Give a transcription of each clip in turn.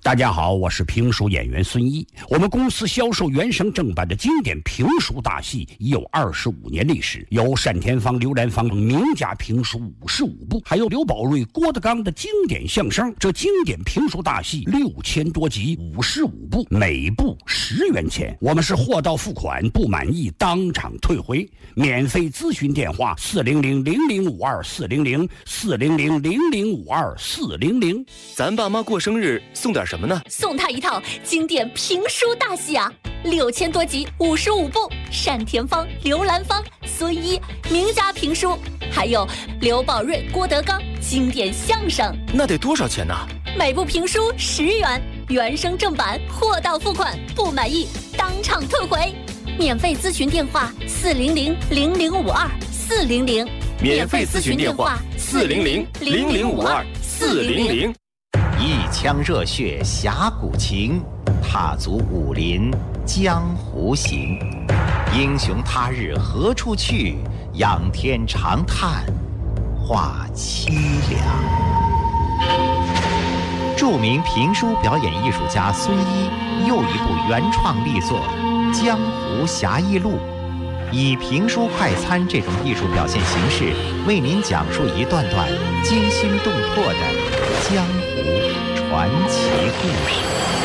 大家好，我是评书演员孙一。我们公司销售原声正版的经典评书大戏已有25年历史，有单田芳、刘兰芳名家评书55部，还有刘宝瑞、郭德纲的经典相声。这经典评书大戏6000多集，55部，每部10元钱。我们是货到付款，不满意当场退回。免费咨询电话400-0052-400，400-0052-400。 咱爸妈过生日送点什么呢？ 送他一套经典评书大戏啊，6000多集，55部，单田芳、刘兰芳、孙一名家评书，还有刘宝瑞、郭德纲经典相声。 那得多少钱呢？ 每部评书10元，原声正版，货到付款，不满意当场退回。免费咨询电话400-0052-400， 免费咨询电话400-0052-400。 一腔热血侠骨情，踏足武林江湖行。英雄他日何处去？仰天长叹话凄凉。著名评书表演艺术家孙一又一部原创力作《江湖侠义录》，以评书快餐这种艺术表现形式，为您讲述一段段惊心动魄的江湖传奇故事。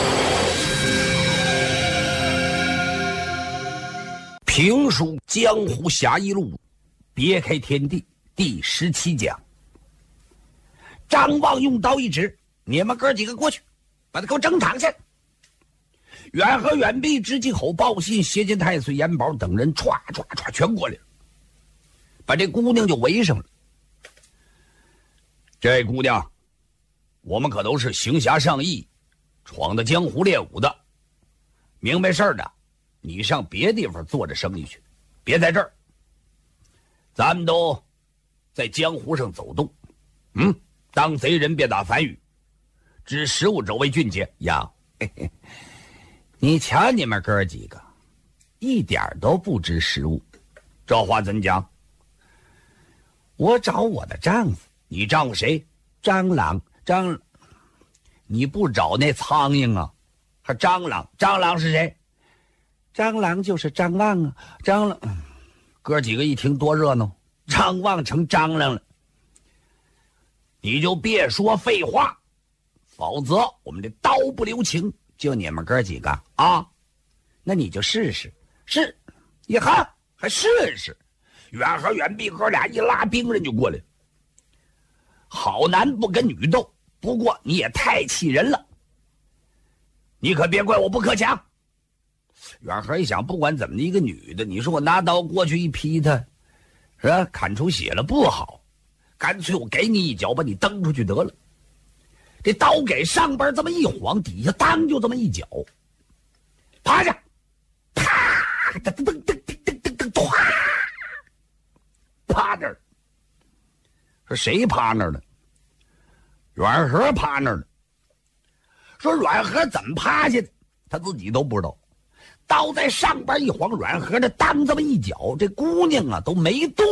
评书《江湖侠义录》，别开天地第17讲。张望用刀一指：“你们哥几个过去，把他给我整躺下。”远和远壁、知击吼、报信、谢剑太岁、严宝等人唰唰唰全过来了，把这姑娘就围上了。这姑娘，我们可都是行侠仗义、闯的江湖练武的，明白事儿的，你上别地方做着生意去，别在这儿。咱们都在江湖上走动，当贼人别打反语，知时务者为俊杰呀。嘿嘿，你瞧你们哥几个，一点都不知时务。这话怎讲？我找我的丈夫，你丈夫谁？蟑螂。你不找那苍蝇啊？还蟑螂是谁？蟑螂就是张望啊。蟑螂，哥几个一听多热闹，张望成蟑螂了。你就别说废话，否则我们这刀不留情。就你们哥几个啊，那你就试试。是，一看还试试。远和远壁哥俩一拉兵刃就过来了。好男不跟女斗，不过你也太气人了，你可别怪我不克强。远和一想，不管怎么的一个女的，你说我拿刀过去一劈她，是吧？砍出血了不好，干脆我给你一脚把你蹬出去得了。这刀给上边这么一晃，底下当就这么一脚，趴下，啪，噔噔噔噔噔噔噔，唰，趴那儿。说谁趴那儿呢？阮和趴那儿呢。说阮和怎么趴下的，他自己都不知道。刀在上边一晃，阮和的当这么一脚，这姑娘啊都没动。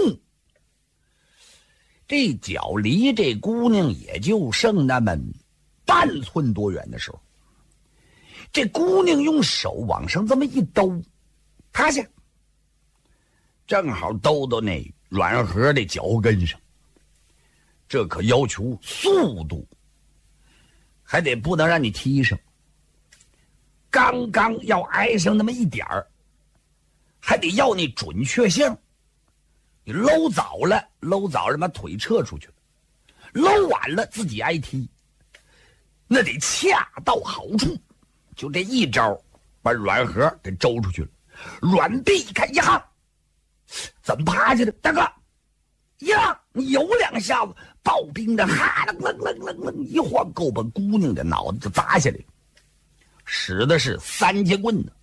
这脚离这姑娘也就剩那么半寸多远的时候，这姑娘用手往上这么一兜，趴下，正好兜到那阮和的脚跟上。这可要求速度，还得不能让你踢上，刚刚要挨上那么一点儿，还得要你准确性。你搂早了把腿撤出去了，搂晚了自己挨踢，那得恰到好处。就这一招把阮和给周出去了。阮壁一看呀，怎么趴下的？大哥呀，你有两下子，抱兵的哈楞一晃，够把姑娘的脑袋就砸下来了，使的是3节棍呢。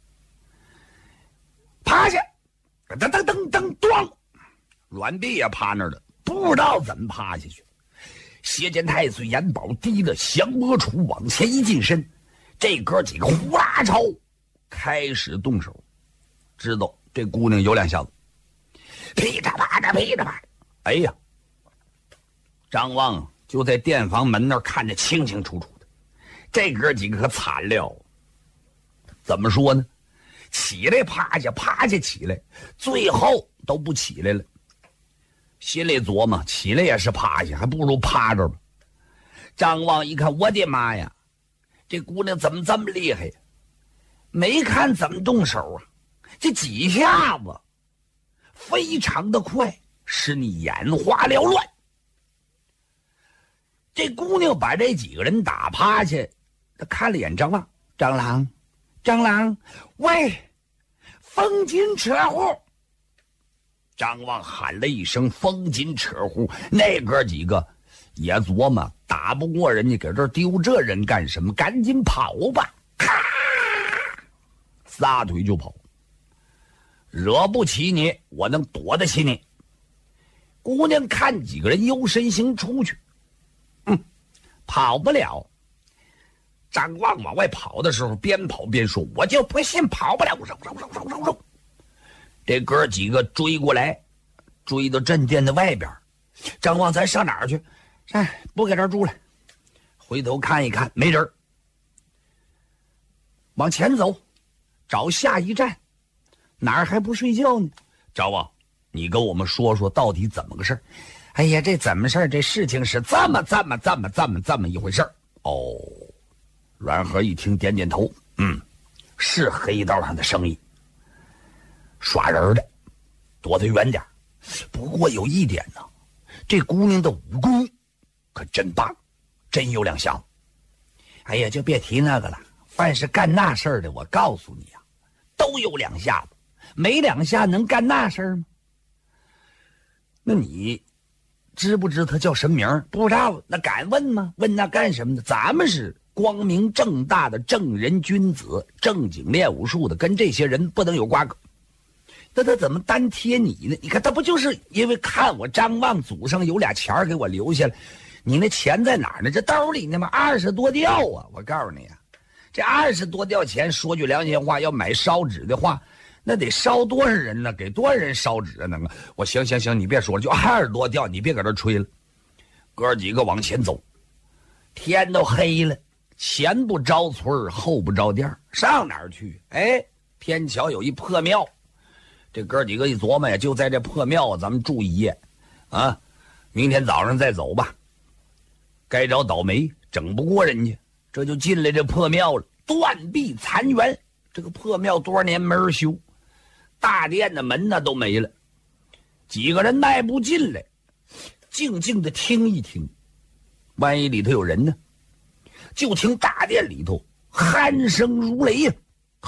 趴下，噔噔噔噔，咣！阮壁也趴那儿了，不知道怎么趴下去。谢剑太岁、严宝提了降魔杵往前一近身，这哥几个呼啦超开始动手，知道这姑娘有两下子，噼里啪啦噼里啪啦。哎呀，张望就在店房门那儿看着清清楚楚的， 这哥几个可惨了。怎么说呢？起来趴下，趴下起来，最后都不起来了。心里琢磨，起来也是趴下，还不如趴着吧。张望一看，我的妈呀，这姑娘怎么这么厉害呀？没看怎么动手啊，这几下子非常的快，使你眼花缭乱。这姑娘把这几个人打趴下，她看了眼张望，张郎，张郎，喂，风金扯户。张望喊了一声风金扯户，那哥几个也琢磨打不过人家，搁这丢这人干什么？赶紧跑吧！咔，撒腿就跑。惹不起你，我能躲得起你。姑娘看几个人幽身形出去，跑不了。张望往外跑的时候，边跑边说：“我就不信跑不了！”这哥几个追过来，追到镇店的外边。张望，咱上哪儿去？不搁这儿住了。回头看一看，没人。往前走，找下一站。哪儿还不睡觉呢？张望，你跟我们说说到底怎么个事儿？哎呀，这怎么事儿？这事情是这么一回事儿。哦，阮和一听，点点头，是黑道上的生意，耍人的，躲得远点。不过有一点呢，这姑娘的武功可真棒，真有两下子。哎呀，就别提那个了，凡是干那事儿的，我告诉你呀，都有两下子，没两下能干那事儿吗？那你知不知他叫什么名？不知道，那敢问吗？问那干什么的？咱们是光明正大的正人君子，正经练武术的，跟这些人不能有瓜葛。那他怎么单贴你呢？你看他不就是因为看我张望祖上有俩钱给我留下来？你那钱在哪儿呢？这兜里呢吗？20多吊啊！我告诉你啊，这20多吊钱，说句良心话，要买烧纸的话，那得烧多少人呢？给多少人烧纸啊？那个，我行，你别说了，就20多吊，你别搁这吹了。哥几个往前走，天都黑了，前不着村后不着店，上哪儿去？哎，天桥有一破庙。这哥几个一琢磨呀，就在这破庙咱们住一夜啊，明天早上再走吧。该找倒霉，整不过人家，这就进来这破庙了。断壁残垣，这个破庙多少年没人修，大殿的门呢都没了。几个人迈步进来，静静的听一听，万一里头有人呢？就听大殿里头鼾声如雷呀，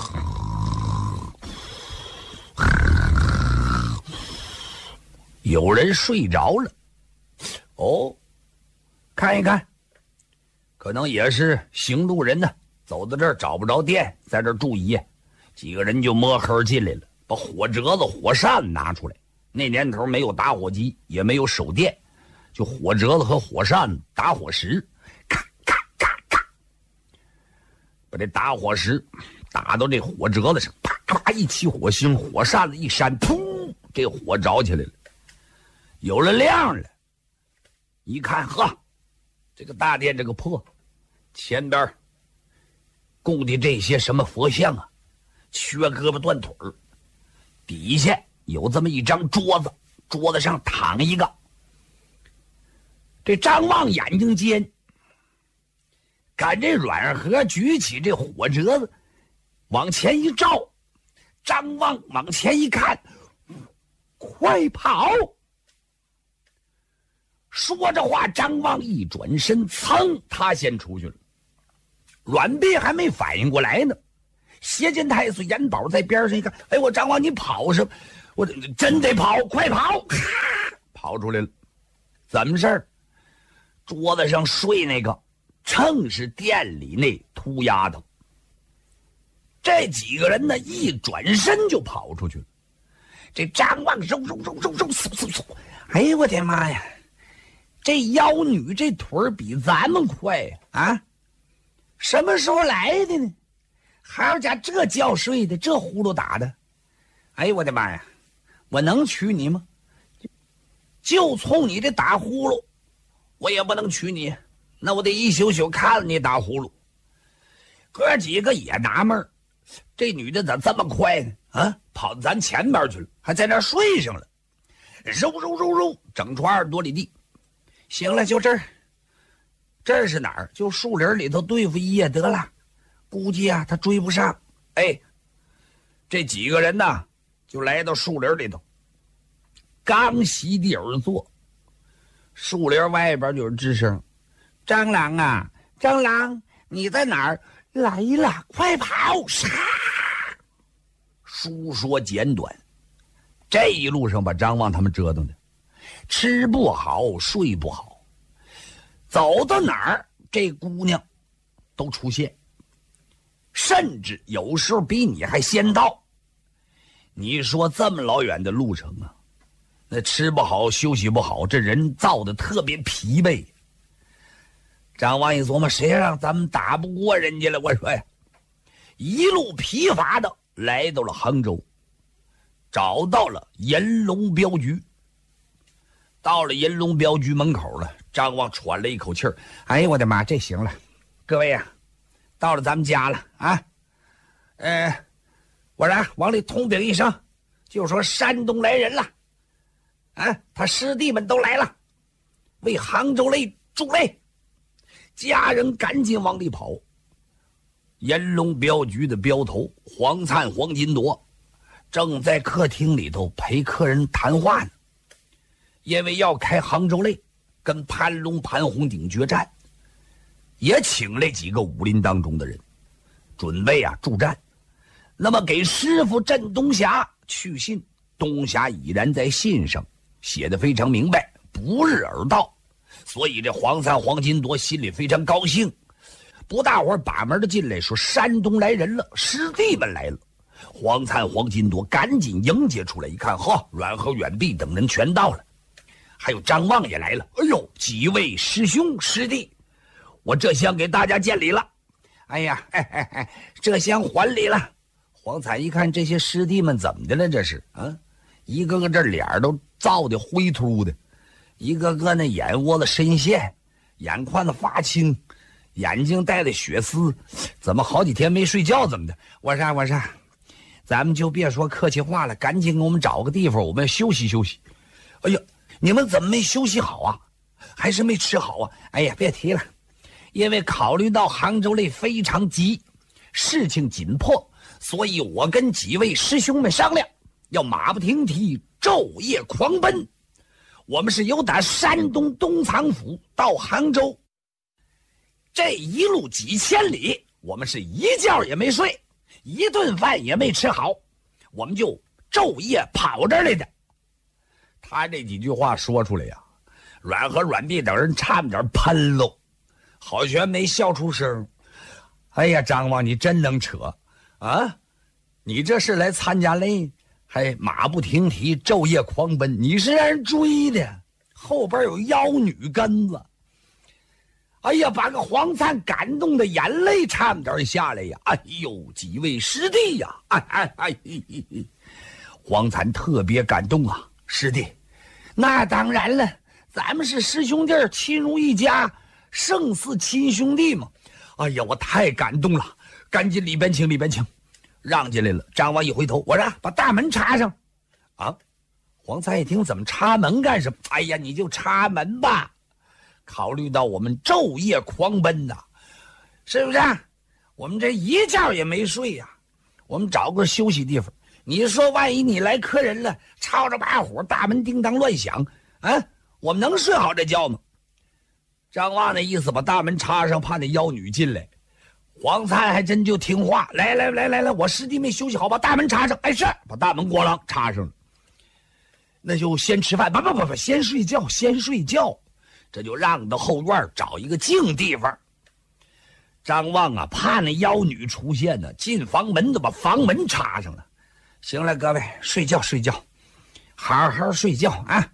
有人睡着了。哦，看一看，可能也是行路人呢，走到这儿找不着店，在这儿住一夜。几个人就摸黑进来了，把火折子火扇拿出来。那年头没有打火机，也没有手电，就火折子和火扇打火石，咔咔咔咔，把这打火石打到这火折子上，啪啪一起火星，火扇子一扇，噗，这火着起来了，有了亮了。一看，呵，这个大殿这个破，前边供的这些什么佛像啊，缺胳膊断腿儿，底下有这么一张桌子，桌子上躺一个。这张望眼睛尖，赶这阮和举起这火折子往前一照，张望往前一看，快跑！说着话，张望一转身，噌，他先出去了。阮弼还没反应过来呢，斜肩太岁严宝在边上一看，哎，我张望你跑什么？我真得跑，快跑！跑出来了。怎么事儿？桌子上睡那个正是店里那秃丫头。这几个人呢，一转身就跑出去了。这张望嗖，哎呦我的妈呀，这妖女这腿儿比咱们快呀！啊，什么时候来的呢？好家伙，这觉睡的，这呼噜打的，哎呦我的妈呀，我能娶你吗？就冲你这打呼噜，我也不能娶你。那我得一宿宿看了你打呼噜。 哥几个也纳闷，这女的咋这么快呢？啊，跑到咱前边去了，还在那睡上了。揉揉揉揉，整出20多里地。行了，就这儿。这是哪儿？就树林里头对付一夜得了。估计啊，他追不上。哎，这几个人呢，就来到树林里头，刚席地而坐。树林外边就有吱声：“蟑螂啊，蟑螂，你在哪儿？来了，快跑！”杀！书说简短，这一路上把张望他们折腾的，吃不好，睡不好。走到哪儿，这姑娘都出现，甚至有时候比你还先到。你说这么老远的路程啊，那吃不好休息不好，这人造的特别疲惫。张望一琢磨，谁让咱们打不过人家了？我说呀，一路疲乏的来到了杭州，找到了银龙镖局。到了银龙镖局门口了，张望喘了一口气儿，哎呀，我的妈，这行了，各位啊，到了咱们家了啊。我让往里通禀一声，就说山东来人了，啊，他师弟们都来了，为杭州擂助擂。家人赶紧往里跑。银龙镖局的镖头黄灿、黄金铎正在客厅里头陪客人谈话呢。因为要开杭州擂，跟潘龙、潘洪鼎决战，也请来几个武林当中的人，准备啊助战。那么给师傅镇东霞去信，东霞已然在信上写得非常明白，不日而到。所以这黄灿、黄金铎心里非常高兴，不大会儿把门的进来，说山东来人了，师弟们来了。黄灿、黄金铎赶紧迎接出来，一看，呵，阮和远碧等人全到了。还有张望也来了，哎呦，几位师兄师弟，我这厢给大家见礼了。哎呀，这厢还礼了。黄灿一看这些师弟们怎么的了？这是啊，一个个这脸都造的灰秃的，一个个那眼窝子深陷，眼眶子发青，眼睛带的血丝，怎么好几天没睡觉？怎么的？我说，咱们就别说客气话了，赶紧给我们找个地方，我们休息休息。哎呀，你们怎么没休息好啊？还是没吃好啊？哎呀，别提了，因为考虑到杭州擂非常急，事情紧迫，所以我跟几位师兄们商量，要马不停蹄，昼夜狂奔。我们是由打山东东藏府到杭州，这一路几千里，我们是一觉也没睡，一顿饭也没吃好，我们就昼夜跑这儿来的。他这几句话说出来呀，阮和阮弟等人差点喷喽，好悬没笑出声。哎呀，张望你真能扯啊！你这是来参加擂，还马不停蹄，昼夜狂奔，你是让人追的，后边有妖女跟子。哎呀，把个黄灿感动的眼泪差点下来呀！哎呦，几位师弟呀！黄灿特别感动啊，师弟，那当然了，咱们是师兄弟，亲如一家，胜似亲兄弟嘛。哎呀，我太感动了，赶紧里边请，里边请，让进来了。张望一回头，我说把大门插上。啊，黄灿一听，怎么插门干什么？哎呀，你就插门吧。考虑到我们昼夜狂奔呐，是不是？我们这一觉也没睡呀，我们找个休息地方。你说万一你来客人了，吵着把火，大门叮当乱响啊，我们能睡好这觉吗？张望那意思把大门插上，怕那妖女进来。黄灿还真就听话，来，我师弟没休息好，把大门插上。哎，是，把大门咣啷插上了。那就先吃饭，不，先睡觉，先睡觉。这就让到后院找一个静地方。张望啊，怕那妖女出现呢，进房门就把房门插上了。行了，各位，睡觉，好好睡觉啊。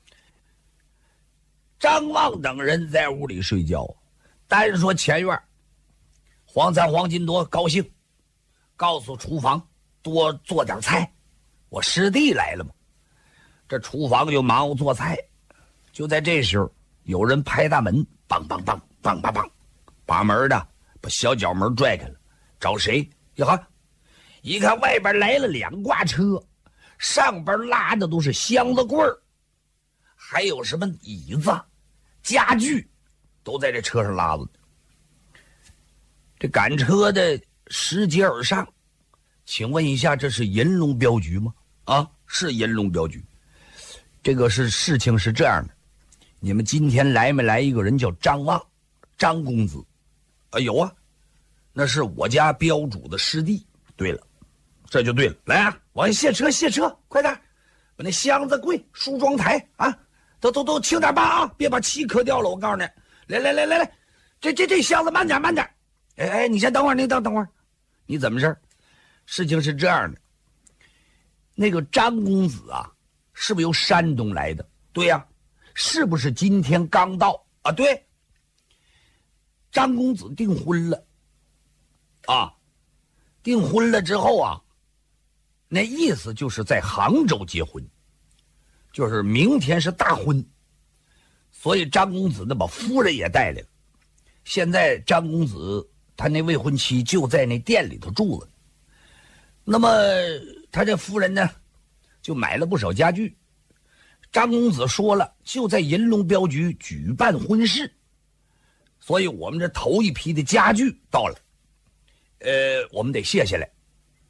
张望等人在屋里睡觉，单说前院，黄灿、黄金多高兴，告诉厨房多做点菜，我师弟来了嘛。这厨房就忙活做菜。就在这时候，有人拍大门，梆梆梆，把门的把小角门拽开了。 找谁呀？一看外边来了2挂车，上边拉的都是箱子柜儿，还有什么椅子、家具，都在这车上拉着呢。这赶车的拾阶而上，请问一下，这是银龙镖局吗？啊，是银龙镖局。这个事情是这样的，你们今天来没来一个人叫张望，张公子？啊，有啊，那是我家镖主的师弟。对了，这就对了，来啊，往下卸车，快点，把那箱子柜、梳妆台啊，都轻点吧啊，别把漆磕掉了。我告诉你，来，这箱子慢点。哎，你先等会儿，你等会儿，你怎么事？事情是这样的，那个张公子啊，是不是由山东来的？对呀，是不是今天刚到啊？对，张公子订婚了啊，订婚了之后啊，那意思就是在杭州结婚，就是明天是大婚，所以张公子呢把夫人也带来了。现在张公子他那未婚妻就在那店里头住了，那么他这夫人呢就买了不少家具。张公子说了，就在银龙镖局举办婚事，所以我们这头一批的家具到了，我们得卸下来。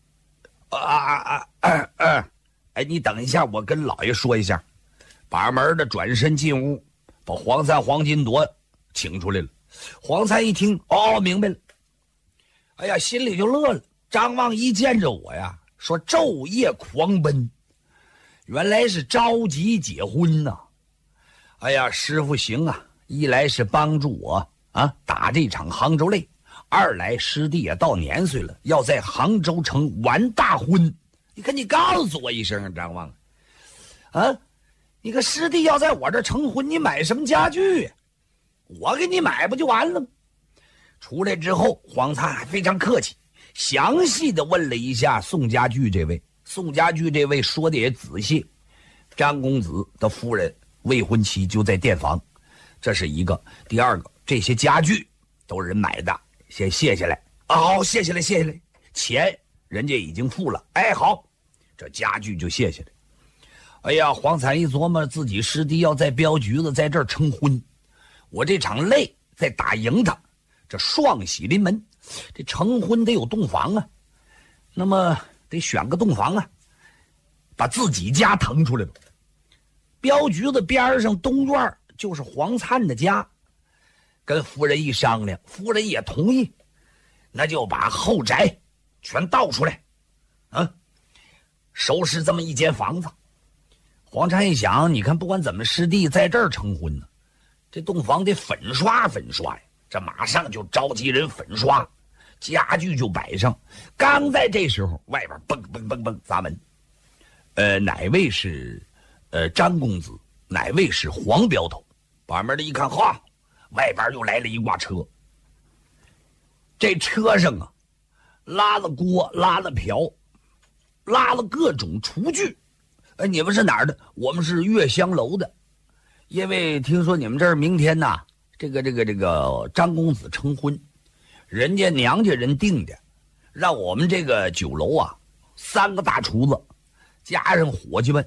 哎，你等一下，我跟老爷说一下。把门的转身进屋，把黄三、黄金铎请出来了。黄三一听，哦，明白了。哎呀，心里就乐了。张望一见着我呀，说昼夜狂奔，原来是着急结婚呐。哎呀，师傅行啊，一来是帮助我啊打这场杭州擂，二来师弟也到年岁了，要在杭州城完大婚。你看，你告诉我一声啊，张望啊，你个师弟要在我这成婚，你买什么家具呀？我给你买不就完了吗？出来之后，黄灿还非常客气，详细的问了一下宋家具这位。宋家具这位说的也仔细，张公子的夫人未婚妻就在店房，这是一个。第二个，这些家具都是人买的，先卸下来。好，卸下来，钱人家已经付了。哎，好，这家具就卸下来。哎呀，黄灿一琢磨，自己师弟要在镖局子在这儿成婚，我这场擂再打赢他，这双喜临门，这成婚得有洞房啊，那么得选个洞房啊，把自己家腾出来了。镖局子边上东院就是黄灿的家，跟夫人一商量，夫人也同意，那就把后宅全倒出来，啊，收拾这么一间房子。黄灿一想，你看不管怎么，师弟在这儿成婚呢，这洞房得粉刷呀，这马上就召集人粉刷，家具就摆上。刚在这时候，外边蹦蹦蹦蹦砸门，哪位是张公子，哪位是黄镖头？把门的一看，哈，外边又来了一挂车。这车上啊，拉了锅，拉了瓢，拉了各种厨具。你们是哪儿的？我们是月香楼的。因为听说你们这儿明天呐，这个张公子成婚，人家娘家人定的，让我们这个酒楼啊，3个大厨子加上伙计们，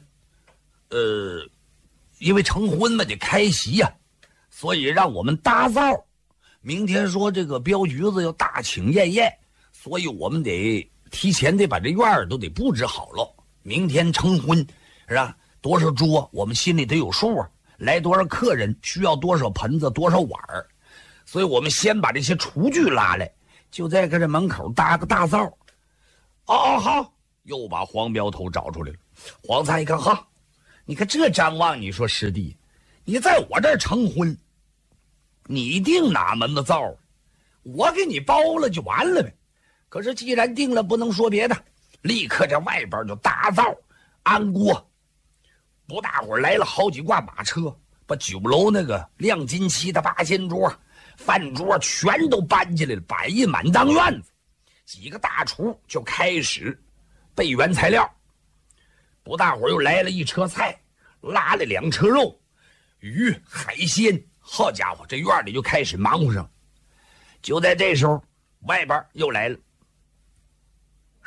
因为成婚嘛得开席呀，所以让我们搭灶。明天说这个镖局子要大请宴宴，所以我们得提前得把这院儿都得布置好了。明天成婚是吧？多少桌我们心里得有数啊，来多少客人需要多少盆子多少碗儿，所以我们先把这些厨具拉来，就在这门口搭个大灶。哦，好，又把黄镖头找出来了。黄灿一看，哈，你看这张望，你说师弟，你在我这儿成婚，你定哪门子灶？我给你包了就完了呗。可是既然定了，不能说别的，立刻在外边就搭灶安锅。不大会儿来了好几挂马车，把酒楼那个亮金漆的八仙桌、饭桌全都搬进来了，摆一满当院子。几个大厨就开始备原材料。不大会儿又来了一车菜，拉了2车肉、鱼、海鲜。好家伙，这院里就开始忙活上。就在这时候，外边又来了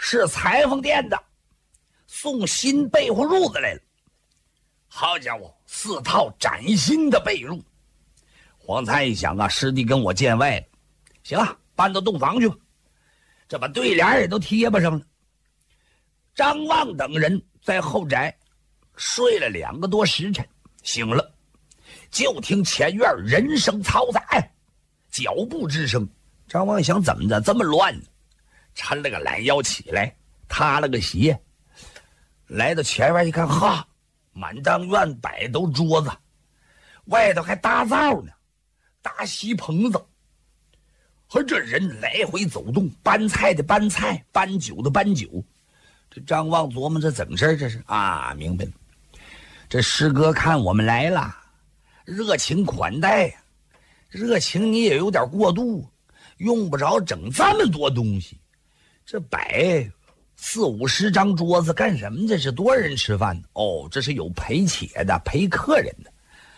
是裁缝店的，送新被窝褥子来了。好家伙，4套崭新的被褥。黄灿一想啊，师弟跟我见外了，行啊，搬到洞房去吧。这把对联也都贴吧上了。张望等人在后宅睡了2个多时辰，醒了，就听前院人声嘈杂，脚步之声。张望想，怎么的这么乱呢？抻了个懒腰起来，踏了个鞋，来到前院一看，哈，满当院摆都桌子，外头还搭灶呢，搭席棚子。和这人来回走动，搬菜的搬菜，搬酒的搬酒。这张望琢磨，这怎么事？这是啊，明白了。这师哥看我们来了，热情款待呀，热情你也有点过度，用不着整这么多东西。这摆40-50张桌子干什么？这是多少人吃饭呢？哦，这是有陪且的，陪客人的。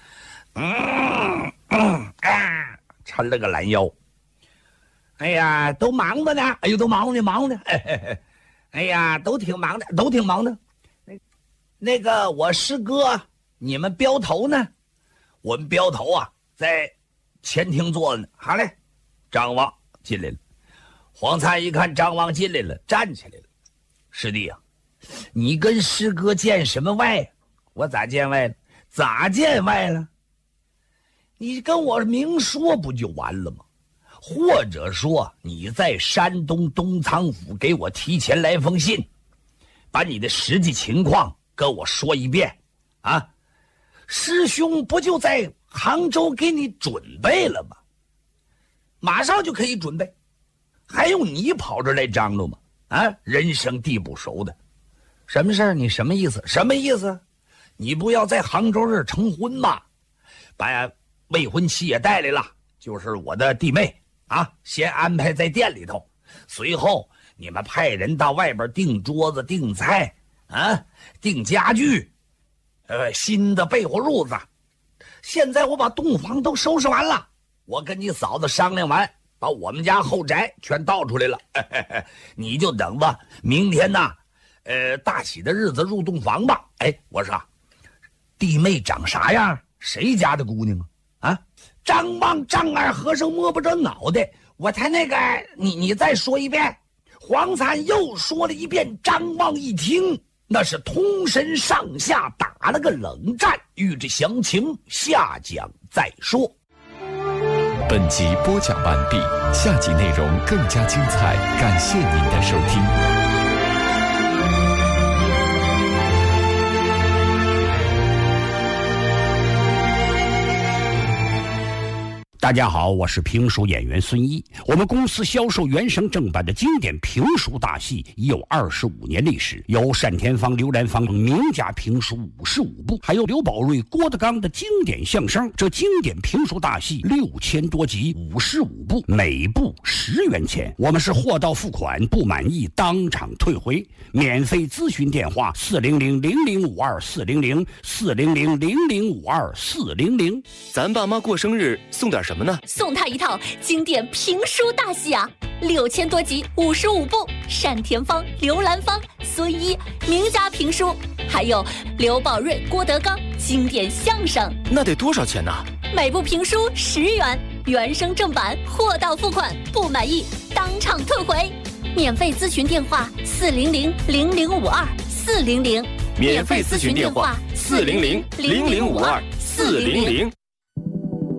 抻了个懒腰。哎呀，都忙着呢！哎呦，都忙着呢！哎呀，都挺忙的。那个，我师哥，你们镖头呢？我们镖头啊，在前厅坐着呢。好嘞，张望进来了。黄灿一看张望进来了，站起来了。师弟啊，你跟师哥见什么外？我咋见外了？咋见外了？你跟我明说不就完了吗？或者说你在山东东仓府给我提前来封信，把你的实际情况跟我说一遍啊！师兄不就在杭州给你准备了吗？马上就可以准备，还用你跑这来张罗吗？啊，人生地不熟的，什么事儿？你什么意思？什么意思？你不要在杭州这儿成婚吗？把未婚妻也带来了，就是我的弟妹啊，先安排在店里头，随后你们派人到外边订桌子、订菜啊、订家具，新的被窝褥子。现在我把洞房都收拾完了，我跟你嫂子商量完，把我们家后宅全倒出来了，你就等着明天呐，大喜的日子入洞房吧。哎，我说，弟妹长啥样？谁家的姑娘啊？张望张二和尚摸不着脑袋，我才那个，你再说一遍。黄灿又说了一遍，张望一听，那是通身上下打了个冷战。欲知详情，下讲再说。 本集播讲完毕，下集内容更加精彩，感谢您的收听。 大家好，我是评书演员孙一。我们公司销售原声正版的经典评书大戏已有25年历史，有单田芳、刘兰芳名家评书55部，还有刘宝瑞、郭德纲的经典相声。这经典评书大戏6000多集，55部，每部10元钱。我们是货到付款，不满意当场退回。免费咨询电话400-0052-400，400-0052-400。 咱爸妈过生日送点什么呢？ 送他一套经典评书大戏啊，6000多集，55部，单田芳、刘兰芳、孙一名家评书，还有刘宝瑞、郭德纲经典相声。 那得多少钱呢？ 每部评书10元，原声正版，货到付款，不满意当场退回。免费咨询电话400-0052-400， 免费咨询电话400-0052-400。